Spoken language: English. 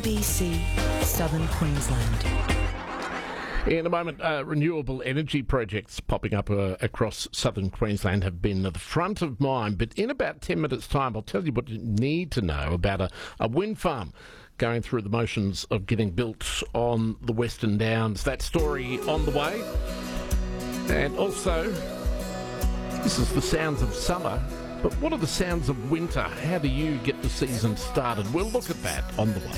ABC Southern Queensland. In a moment, renewable energy projects popping up across southern Queensland have been at the front of mind. But in about 10 minutes' time, I'll tell you what you need to know about a wind farm going through the motions of getting built on the Western Downs. That story on the way. And also, this is the sounds of summer. But what are the sounds of winter? How do you get the season started? We'll look at that on the way.